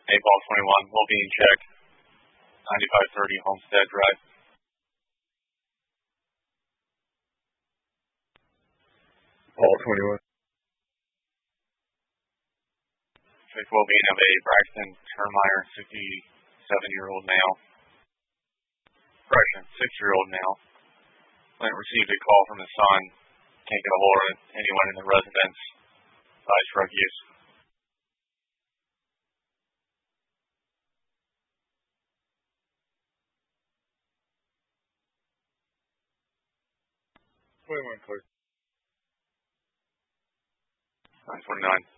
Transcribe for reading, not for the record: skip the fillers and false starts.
8 ball 21, will be in check. 9530 Homestead Drive. Ball 21. Check will be of a Braxton Termeyer, 57-year-old male. Correction, 6-year-old male. Client received a call from his son. Can't get a hold of anyone in the residence. Advised drug use. Clear. 929.